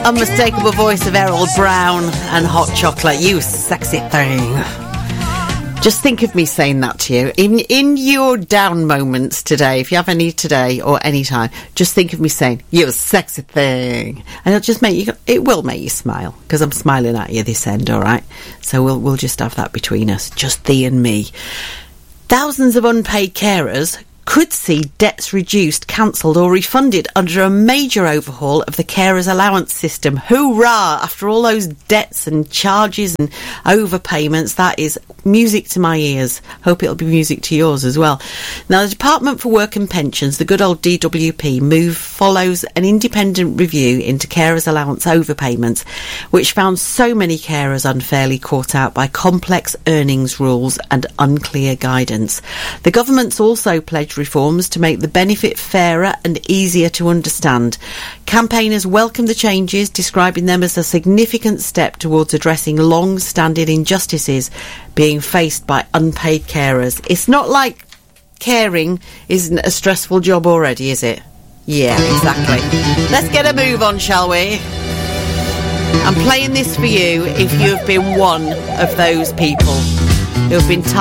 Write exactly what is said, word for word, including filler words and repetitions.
unmistakable voice of Errol Brown and Hot Chocolate. You sexy thing. Just think of me saying that to you. In in your down moments today, if you have any today or any time, just think of me saying, you sexy thing. And it'll just make you, it will make you smile, because I'm smiling at you this end, all right? So we'll we'll just have that between us, just thee and me. Thousands of unpaid carers could see debts reduced, cancelled or refunded under a major overhaul of the carers allowance system. Hoorah! After all those debts and charges and overpayments, that is music to my ears. Hope it'll be music to yours as well. Now, the Department for Work and Pensions, the good old D W P, move follows an independent review into carers allowance overpayments, which found so many carers unfairly caught out by complex earnings rules and unclear guidance. The government's also pledged reforms to make the benefit fairer and easier to understand. Campaigners welcome the changes, describing them as a significant step towards addressing long-standing injustices being faced by unpaid carers. It's not like caring isn't a stressful job already, is it? Yeah, exactly. Let's get a move on, shall we? I'm playing this for you if you have been one of those people who have been tired